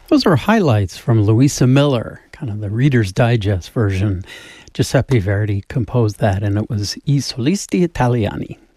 Those are highlights from Louisa Miller, kind of the Reader's Digest version. Giuseppe Verdi composed that, and it was I Solisti Italiani.